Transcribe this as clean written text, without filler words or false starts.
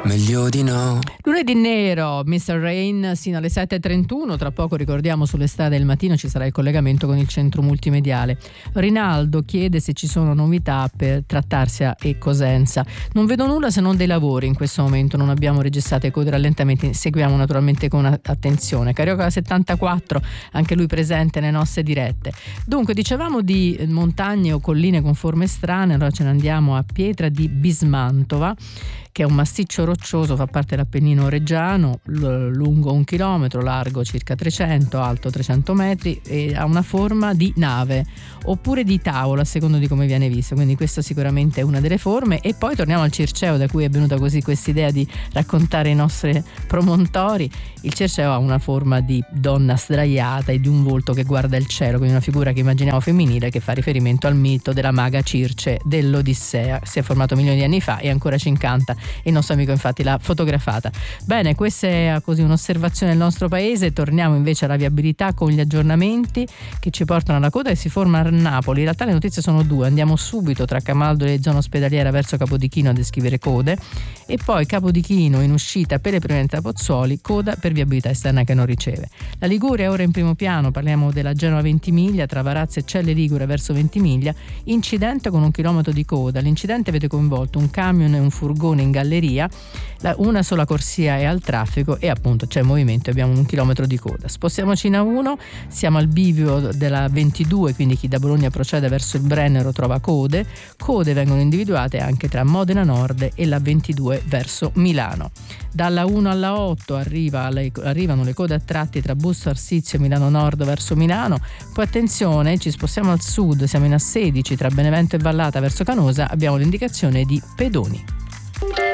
meglio di no. Lunedì nero, Mr. Rain sino alle 7.31. Tra poco, ricordiamo, sulle strade del mattino ci sarà il collegamento con il centro multimediale. Rinaldo chiede se ci sono novità per Trattarsia e Cosenza. Non vedo nulla se non dei lavori in questo momento, non abbiamo registrato code rallentamenti, seguiamo naturalmente con attenzione. Carioca 74, anche lui presente nelle nostre dirette. Dunque, dicevamo di montagne o colline con forme strane, allora ce ne andiamo a Pietra di Bismantova, che è un massiccio roccioso, fa parte dell'Appennino reggiano, lungo 1 chilometro, largo circa 300, alto 300 metri e ha una forma di nave oppure di tavola, a secondo di come viene visto, quindi questa sicuramente è una delle forme. E poi torniamo al Circeo, da cui è venuta così quest'idea di raccontare i nostri promontori. Il Circeo ha una forma di donna sdraiata e di un volto che guarda il cielo, quindi una figura che immaginiamo femminile, che fa riferimento al mito della maga Circe dell'Odissea. Si è formato milioni di anni fa e ancora ci incanta. Il nostro amico infatti l'ha fotografata. Bene, questa è così un'osservazione del nostro paese. Torniamo invece alla viabilità con gli aggiornamenti che ci portano alla coda e si forma a Napoli. In realtà le notizie sono due: andiamo subito tra Camaldoli e zona ospedaliera verso Capodichino a descrivere code, e poi Capodichino in uscita per le prime da Pozzuoli, coda per viabilità esterna che non riceve. La Liguria è ora in primo piano, parliamo della Genova Ventimiglia tra Varazze e Celle Ligure verso Ventimiglia, incidente con 1 chilometro di coda. L'incidente vede coinvolto un camion e un furgone in galleria, una sola corsia è al traffico e appunto c'è movimento, abbiamo 1 chilometro di coda. Spostiamoci in A1, siamo al bivio della 22, quindi chi da Bologna procede verso il Brennero trova code vengono individuate anche tra Modena Nord e la 22 verso Milano. Dalla 1 alla 8 arrivano le code a tratti tra Busto Arsizio e Milano Nord verso Milano. Poi attenzione, ci spostiamo al sud, siamo in A16 tra Benevento e Vallata verso Canosa, abbiamo l'indicazione di pedoni.